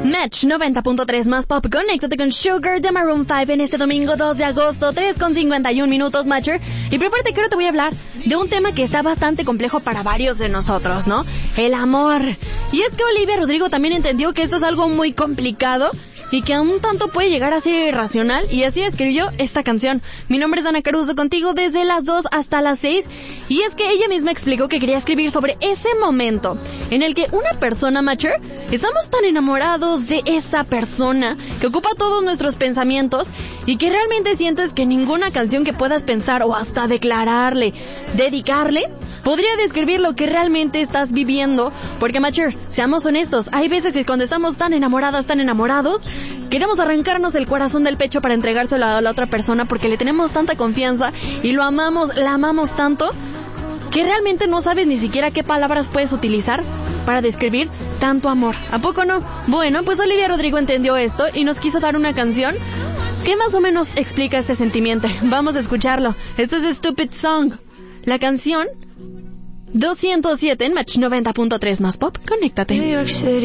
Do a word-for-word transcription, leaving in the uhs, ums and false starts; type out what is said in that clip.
Match noventa punto tres más pop. Conéctate con Sugar de Maroon cinco en este domingo dos de agosto, tres con cincuenta y un minutos, Matcher. Y prepárate que ahora te voy a hablar de un tema que está bastante complejo para varios de nosotros, ¿no? El amor. Y es que Olivia Rodrigo también entendió que esto es algo muy complicado y que un tanto puede llegar a ser irracional, y así escribió esta canción. Mi nombre es Ana Caruso, contigo desde las dos hasta las seis, y es que ella misma explicó que quería escribir sobre ese momento en el que una persona, Matcher, estamos tan enamorados de esa persona que ocupa todos nuestros pensamientos y que realmente sientes que ninguna canción que puedas pensar o hasta declararle, dedicarle, podría describir lo que realmente estás viviendo. Porque, Matcher, seamos honestos, hay veces que cuando estamos tan enamoradas, tan enamorados, queremos arrancarnos el corazón del pecho para entregárselo a la otra persona porque le tenemos tanta confianza y lo amamos, la amamos tanto, que realmente no sabes ni siquiera qué palabras puedes utilizar para describir tanto amor. ¿A poco no? Bueno, pues Olivia Rodrigo entendió esto y nos quiso dar una canción que más o menos explica este sentimiento. Vamos a escucharlo. Esto es Stupid Song. La canción doscientos siete en Match noventa punto tres más pop. Conéctate.